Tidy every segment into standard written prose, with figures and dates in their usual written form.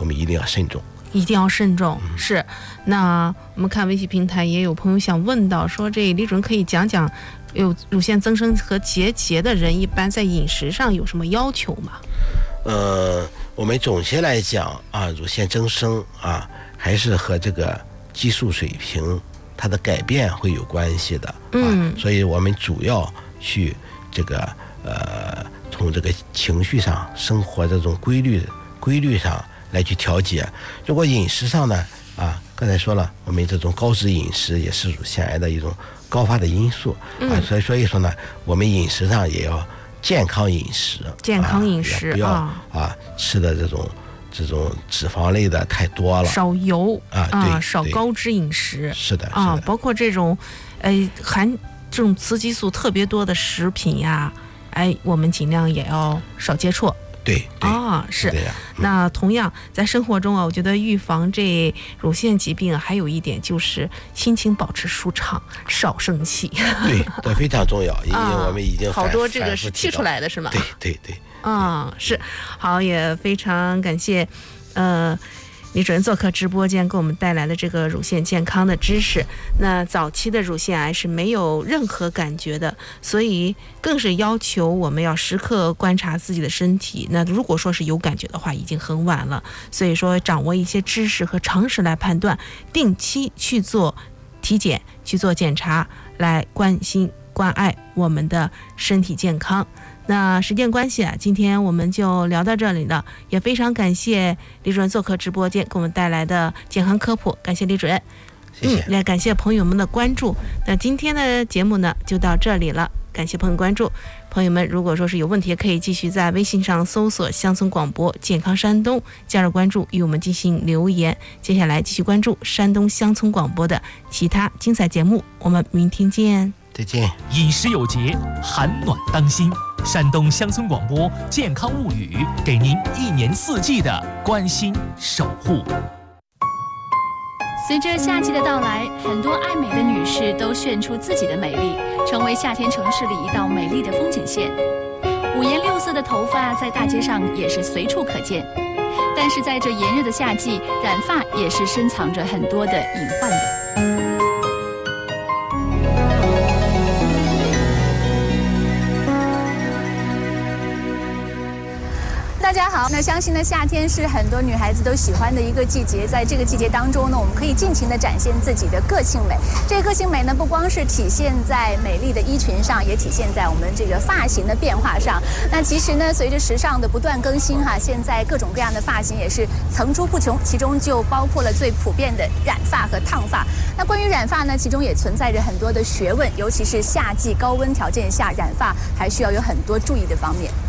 我们一定要慎重。 一定要慎重。是，那我们看微信平台也有朋友想问到，说这李主任可以讲讲有乳腺增生和结节的人一般在饮食上有什么要求吗？ 我们总些来讲啊，乳腺增生啊，还是和这个激素水平它的改变会有关系的。所以我们主要去这个从这个情绪上、生活这种规律上来去调节。如果饮食上呢，刚才说了，我们这种高脂饮食也是乳腺癌的一种高发的因素。所以说呢，我们饮食上也要健康饮食， 不要吃的这种脂肪类的太多了， 少油对， 少高脂饮食。 是的， 包括这种含这种雌激素特别多的食品呀，我们尽量也要少接触。 对是。那同样在生活中我觉得预防这乳腺疾病还有一点就是心情保持舒畅，少生气。 对，这非常重要，因为我们已经好多这个是气出来的是吗？ 对。 是。好，也非常感谢李主任做客直播间给我们带来的这个乳腺健康的知识。那早期的乳腺癌是没有任何感觉的，所以更是要求我们要时刻观察自己的身体。那如果说是有感觉的话，已经很晚了。所以说掌握一些知识和常识来判断，定期去做体检，去做检查，来关心关爱我们的身体健康。那时间关系今天我们就聊到这里了，也非常感谢李主任做客直播间给我们带来的健康科普，感谢李主任。 谢谢。 也感谢朋友们的关注。那今天的节目呢就到这里了，感谢朋友关注。朋友们如果说是有问题，可以继续在微信上搜索乡村广播健康山东，加入关注与我们进行留言。接下来继续关注山东乡村广播的其他精彩节目，我们明天见。 再见。 饮食有节，寒暖当心。山东乡村广播健康物语，给您一年四季的关心守护。 随着夏季的到来，很多爱美的女士都炫出自己的美丽，成为夏天城市里一道美丽的风景线。五颜六色的头发在大街上也是随处可见，但是在这炎热的夏季，染发也是深藏着很多的隐患的。大家好，那相信呢，夏天是很多女孩子都喜欢的一个季节。在这个季节当中呢，我们可以尽情地展现自己的个性美。这个个性美呢，不光是体现在美丽的衣裙上，也体现在我们这个发型的变化上。那其实呢，随着时尚的不断更新现在各种各样的发型也是层出不穷，其中就包括了最普遍的染发和烫发。那关于染发呢，其中也存在着很多的学问，尤其是夏季高温条件下，染发还需要有很多注意的方面。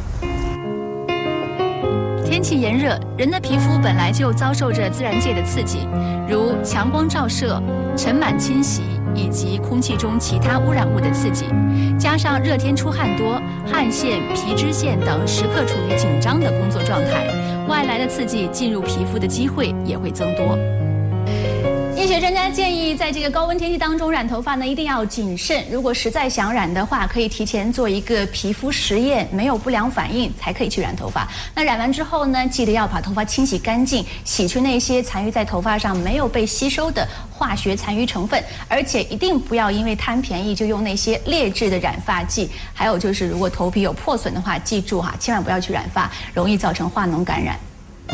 天气炎热，人的皮肤本来就遭受着自然界的刺激，如强光照射、尘螨侵袭以及空气中其他污染物的刺激，加上热天出汗多，汗腺、皮脂腺等时刻处于紧张的工作状态，外来的刺激进入皮肤的机会也会增多。医学专家建议，在这个高温天气当中染头发呢，一定要谨慎。如果实在想染的话，可以提前做一个皮肤实验，没有不良反应才可以去染头发。那染完之后呢，记得要把头发清洗干净，洗去那些残余在头发上没有被吸收的化学残余成分，而且一定不要因为贪便宜就用那些劣质的染发剂。还有就是，如果头皮有破损的话，记住千万不要去染发，容易造成化脓感染。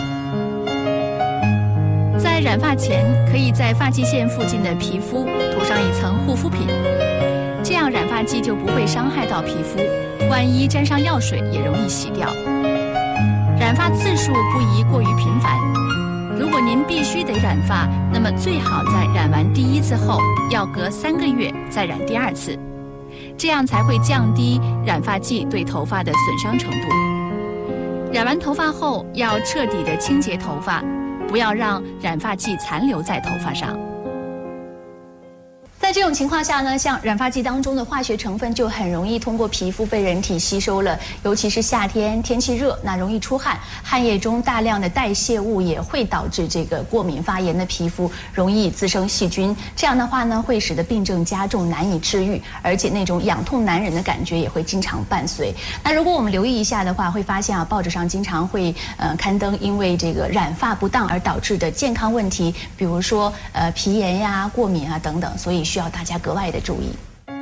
在染发前，可以在发际线附近的皮肤涂上一层护肤品，这样染发剂就不会伤害到皮肤，万一沾上药水也容易洗掉。染发次数不宜过于频繁，如果您必须得染发，那么最好在染完第一次后，要隔3个月再染第2次，这样才会降低染发剂对头发的损伤程度。染完头发后，要彻底的清洁头发，不要让染发剂残留在头发上。在在这种情况下呢，像染发剂当中的化学成分就很容易通过皮肤被人体吸收了，尤其是夏天天气热，那容易出汗，汗液中大量的代谢物也会导致这个过敏发炎的皮肤容易滋生细菌，这样的话呢，会使得病症加重，难以治愈，而且那种痒痛难忍的感觉也会经常伴随。那如果我们留意一下的话，会发现啊，报纸上经常会刊登因为这个染发不当而导致的健康问题，比如说皮炎呀、过敏啊等等，所以需要大家格外的注意。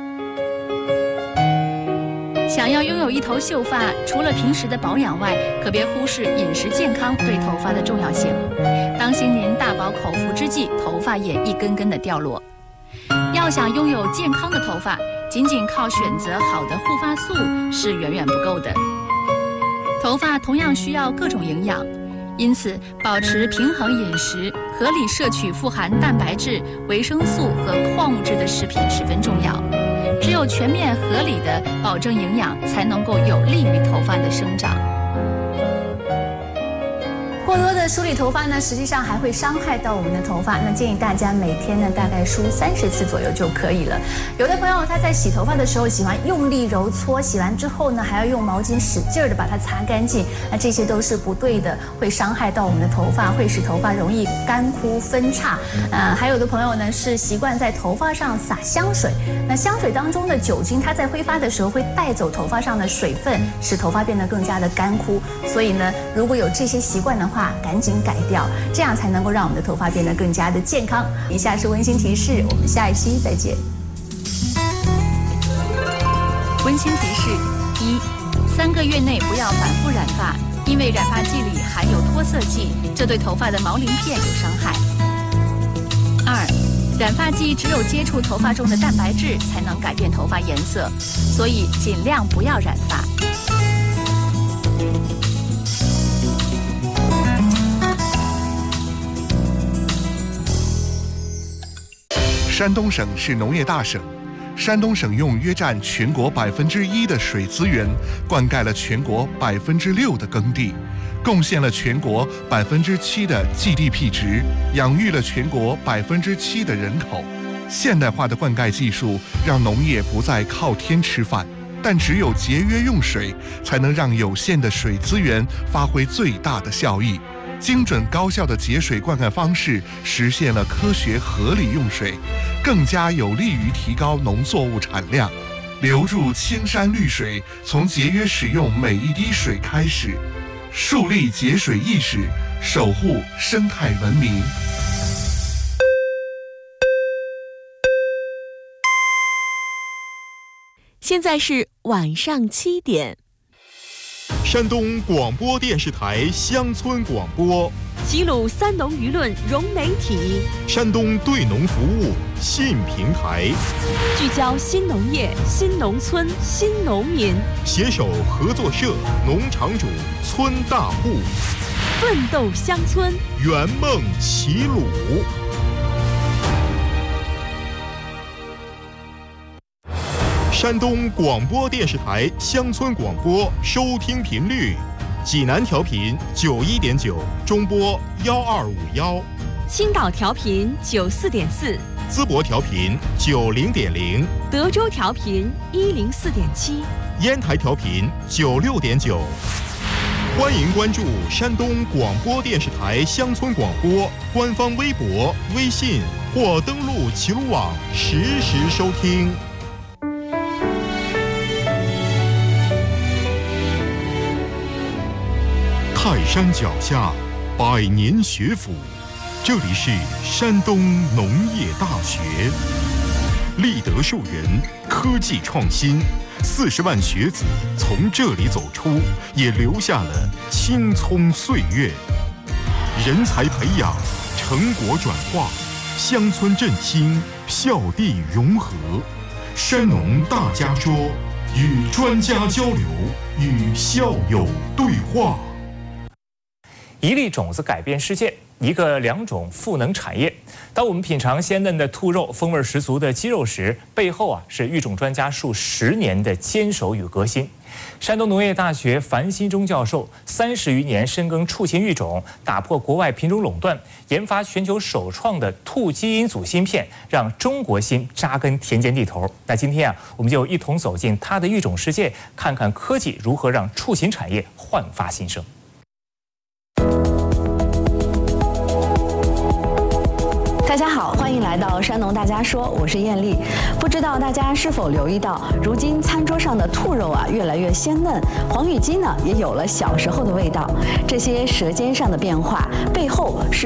想要拥有一头秀发，除了平时的保养外，可别忽视饮食健康对头发的重要性。当心您大饱口福之际，头发也一根根的掉落。要想拥有健康的头发，仅仅靠选择好的护发素是远远不够的。头发同样需要各种营养，因此保持平衡饮食，合理摄取富含蛋白质、维生素和矿物质的食品十分重要。只有全面合理的保证营养，才能够有利于头发的生长。过多的梳理头发呢，实际上还会伤害到我们的头发。那建议大家每天呢，大概梳30次左右就可以了。有的朋友他在洗头发的时候喜欢用力揉搓，洗完之后呢，还要用毛巾使劲的把它擦干净。那这些都是不对的，会伤害到我们的头发，会使头发容易干枯分叉。还有的朋友呢是习惯在头发上撒香水，那香水当中的酒精，它在挥发的时候会带走头发上的水分，使头发变得更加的干枯。所以呢，如果有这些习惯的话，赶紧改掉，这样才能够让我们的头发变得更加的健康。以下是温馨提示，我们下一期再见。温馨提示：1、3个月内不要反复染发，因为染发剂里含有脱色剂，这对头发的毛鳞片有伤害。2、染发剂只有接触头发中的蛋白质才能改变头发颜色，所以尽量不要染发。 山东省是农业大省，山东省用约占全国1%的水资源，灌溉了全国6%的耕地，贡献了全国7%的 GDP 值，养育了全国7%的人口。现代化的灌溉技术让农业不再靠天吃饭，但只有节约用水，才能让有限的水资源发挥最大的效益。精准高效的节水灌溉方式实现了科学合理用水，更加有利于提高农作物产量。留住青山绿水，从节约使用每一滴水开始，树立节水意识，守护生态文明。 现在是晚上7点。 山东广播电视台乡村广播， 齐鲁三农舆论融媒体， 山东对农服务新平台， 聚焦新农业、新农村、新农民， 携手合作社、农场主、村大户， 奋斗乡村， 圆梦齐鲁。山东广播电视台乡村广播收听频率：济南调频91.9，中波12511； 青岛调频94.4， 淄博调频90.0， 德州调频104.7， 烟台调频96.9。欢迎关注山东广播电视台乡村广播官方微博、微信，或登录齐鲁网实时收听。泰山脚下，100年学府，这里是山东农业大学，立德树人，科技创新，40万学子从这里走出，也留下了青葱岁月。人才培养，成果转化，乡村振兴，校地融合。山农大家说，与专家交流，与校友对话。 一粒种子改变世界，一个两种赋能产业。当我们品尝鲜嫩的兔肉、风味十足的鸡肉时，背后是育种专家数10年的坚守与革新。山东农业大学樊新忠教授30余年深耕畜禽育种，打破国外品种垄断，研发全球首创的兔基因组芯片，让中国心扎根田间地头。那今天我们就一同走进它的育种世界，看看科技如何让畜禽产业焕发新生。 大家好，欢迎来到山农大家说，我是艳丽。不知道大家是否留意到，如今餐桌上的兔肉越来越鲜嫩，黄羽鸡呢也有了小时候的味道。这些舌尖上的变化背后是